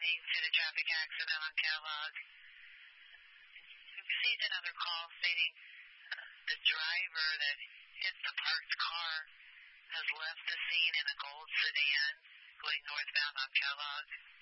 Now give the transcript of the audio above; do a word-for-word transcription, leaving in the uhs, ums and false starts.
responding to the traffic accident on Kellogg. We received another call stating uh, the driver that hit the parked car has left the scene in a gold sedan going northbound on Kellogg.